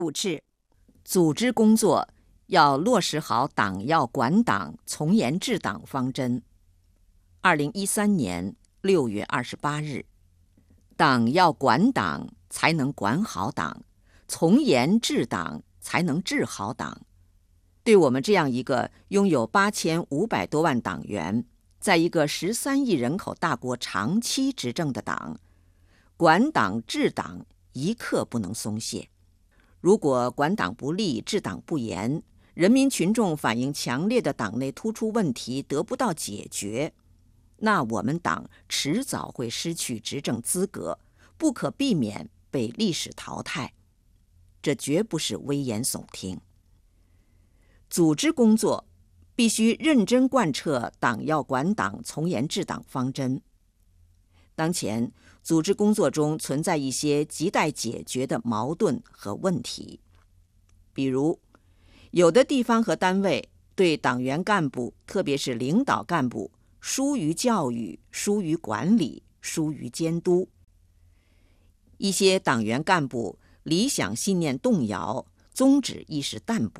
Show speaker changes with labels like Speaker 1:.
Speaker 1: 5制，组织工作要落实好党要管党、从严治党方针。2013年6月28日，党要管党才能管好党，从严治党才能治好党。对我们这样一个拥有8500多万党员，在一个13亿人口大国长期执政的党，管党治党一刻不能松懈。如果管党不力、治党不严，人民群众反映强烈的党内突出问题得不到解决，那我们党迟早会失去执政资格，不可避免被历史淘汰。这绝不是危言耸听。组织工作必须认真贯彻党要管党、从严治党方针。当前组织工作中存在一些亟待解决的矛盾和问题，比如有的地方和单位对党员干部，特别是领导干部，疏于教育、疏于管理、疏于监督；一些党员干部理想信念动摇，宗旨意识淡薄。